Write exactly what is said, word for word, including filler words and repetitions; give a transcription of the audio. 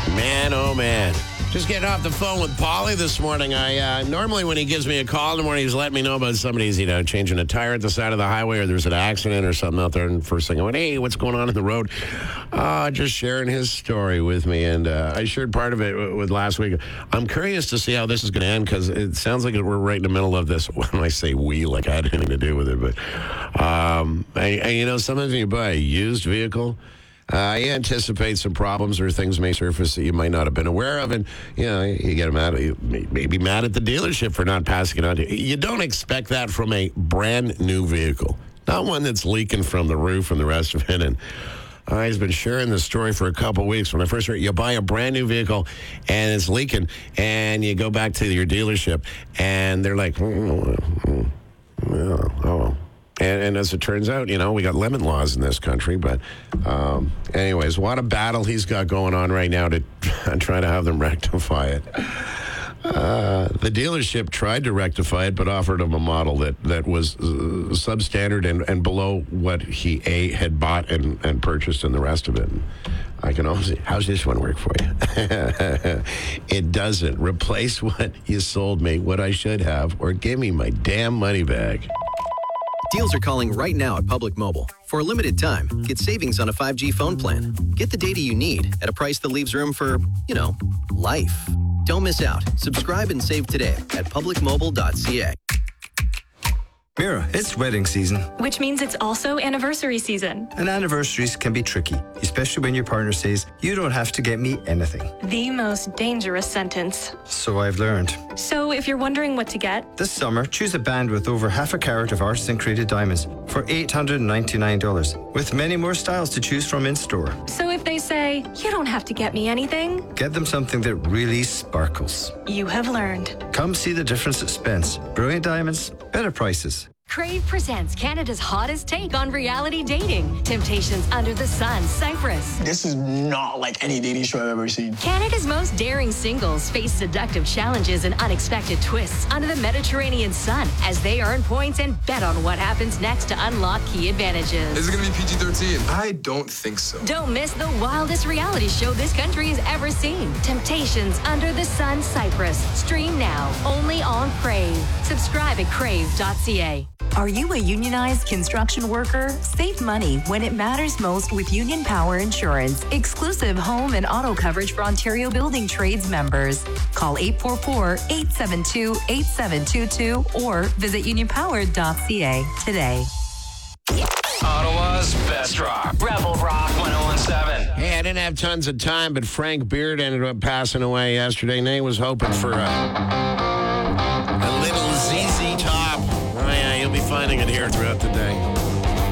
Man, oh man. Just getting off the phone with Paulie this morning. I uh, normally when he gives me a call in the morning, he's letting me know about somebody's, you know, changing a tire at the side of the highway or there's an accident or something out there. And first thing I went, hey, what's going on in the road? Uh, just sharing his story with me. And uh, I shared part of it with last week. I'm curious to see how this is going to end because it sounds like we're right in the middle of this. When I say we, like I had anything to do with it. But, um, I, I, you know, sometimes when you buy a used vehicle, Uh, you anticipate some problems or things may surface that you might not have been aware of, and you know you get mad at you may be mad at the dealership for not passing it on to you. You don't expect that from a brand new vehicle, not one that's leaking from the roof and the rest of it. And uh, he's been sharing this story for a couple of weeks. When I first heard, you buy a brand new vehicle and it's leaking, and you go back to your dealership, and they're like, mm, mm, mm, oh. And, and as it turns out, you know, we got lemon laws in this country. But um, anyways, what a battle he's got going on right now to try to have them rectify it. Uh, the dealership tried to rectify it, but offered him a model that, that was uh, substandard and, and below what he a had bought and, and purchased and the rest of it. And I can always say, how's this one work for you? It doesn't. Replace what you sold me, what I should have, or give me my damn money back. Deals are calling right now at Public Mobile. For a limited time, get savings on a five G phone plan. Get the data you need at a price that leaves room for, you know, life. Don't miss out. Subscribe and save today at public mobile dot c a. Mira, it's wedding season. Which means it's also anniversary season. And anniversaries can be tricky, especially when your partner says, you don't have to get me anything. The most dangerous sentence. So I've learned. So if you're wondering what to get, This summer, choose a band with over half a carat of artisan-created diamonds for eight hundred ninety-nine dollars, with many more styles to choose from in-store. so if they say, you don't have to get me anything, Get them something that really sparkles. you have learned. Come see the difference at Spence. Brilliant diamonds, better prices. Crave presents Canada's hottest take on reality dating. Temptations Under the Sun, Cyprus. This is not like any dating show I've ever seen. Canada's most daring singles face seductive challenges and unexpected twists under the Mediterranean sun as they earn points and bet on what happens next to unlock key advantages. Is it going to be P G thirteen? I don't think so. Don't miss the wildest reality show this country has ever seen. Temptations Under the Sun, Cyprus. Stream now, only on Crave. Subscribe at crave dot c a. Are you a unionized construction worker? Save money when it matters most with Union Power Insurance. Exclusive home and auto coverage for Ontario Building Trades members. Call eight four four, eight seven two, eight seven two two or visit union power dot c a today. Ottawa's best rock. Rebel Rock ten seventeen. Hey, I didn't have tons of time, but Frank Beard ended up passing away yesterday. Nate was hoping for a, a little Z Z Top. Oh, yeah, you'll be finding it here throughout the day.